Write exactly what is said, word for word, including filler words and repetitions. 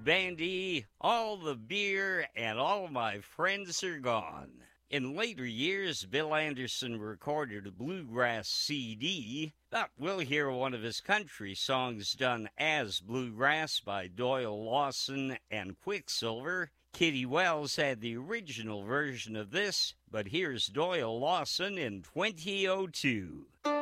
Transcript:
Bandy, all the beer and all my friends are gone. In later years, Bill Anderson recorded a bluegrass C D, but we'll hear one of his country songs done as bluegrass by Doyle Lawson and Quicksilver. Kitty Wells had the original version of this, but here's Doyle Lawson in twenty oh two.